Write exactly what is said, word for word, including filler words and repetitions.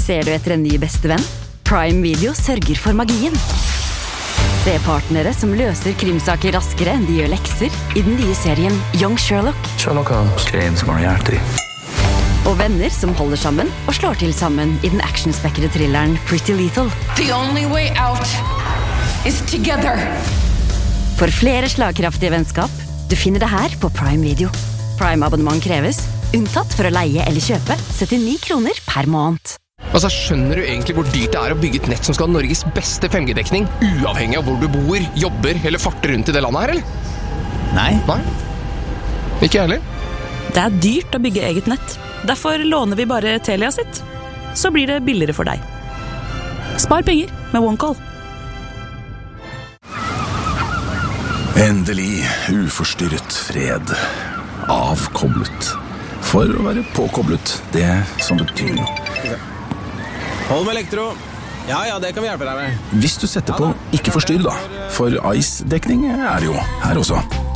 Ser du etter en ny bestevenn? Prime Video sørger for magien. Se partnere som løser krimsaker raskere enn de gjør lekser i den nye serien Young Sherlock. Sherlock Holmes, James Moriarty. Og venner som holder sammen og slår til sammen i den actionspekkede thrilleren Pretty Lethal. The only way out is together. For flere slagkraftige vennskap, du finner det her på Prime Video. Prime-abonnement kreves, unntatt for å leie eller kjøpe, syttini kroner per måned. Altså, skjønner du egentlig hvor dyrt det er å bygge et nett som skal ha Norges beste fem G-dekning, uavhengig av hvor du bor, jobber eller farter rundt i det landet her, eller? Nei. Nei? Ikke jeg heller. Det er dyrt å bygge eget nett. Derfor låner vi bare Telia sitt. Så blir det billigere for deg. Spar penger med OneCall. Endelig uforstyrret fred. Avkoblet. For å være påkoblet, det som betyr noe. Hold med elektro. Ja, ja, det kan vi hjelpe deg med. Hvis du setter på ikke forstyrr da, for ice-dekning er det jo her også.